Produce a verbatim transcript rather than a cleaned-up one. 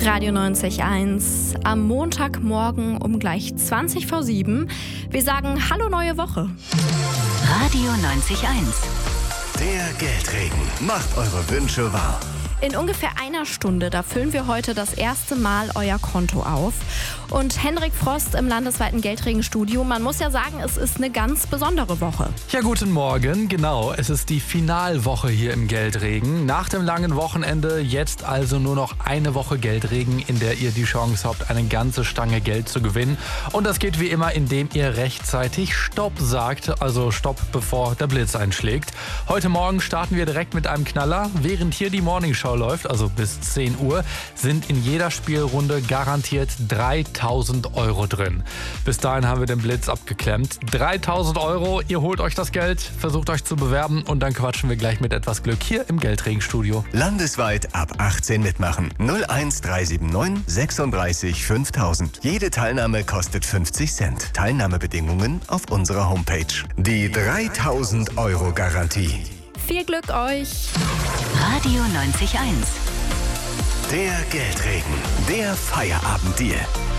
Radio neunzig Komma eins am Montagmorgen um gleich zwanzig vor sieben. Wir sagen Hallo neue Woche. Radio neunzig Komma eins. Der Geldregen macht eure Wünsche wahr. In ungefähr einer Stunde, da füllen wir heute das erste Mal euer Konto auf. Und Hendrik Frost im landesweiten Geldregenstudio, man muss ja sagen, es ist eine ganz besondere Woche. Ja, guten Morgen, genau. Es ist die Finalwoche hier im Geldregen. Nach dem langen Wochenende jetzt also nur noch eine Woche Geldregen, in der ihr die Chance habt, eine ganze Stange Geld zu gewinnen. Und das geht wie immer, indem ihr rechtzeitig Stopp sagt, also Stopp, bevor der Blitz einschlägt. Heute Morgen starten wir direkt mit einem Knaller. Während hier die Morningshow läuft, also bis zehn Uhr, sind in jeder Spielrunde garantiert dreitausend Euro drin. Bis dahin haben wir den Blitz abgeklemmt. dreitausend Euro, ihr holt euch das Geld, versucht euch zu bewerben und dann quatschen wir gleich mit etwas Glück hier im Geldregenstudio. Landesweit ab achtzehn mitmachen. null eins drei sieben neun sechsunddreißig fünftausend. Jede Teilnahme kostet fünfzig Cent. Teilnahmebedingungen auf unserer Homepage. Die dreitausend Euro Garantie. Viel Glück euch! Radio neunzig Komma eins. Der Geldregen, der Feierabenddeal.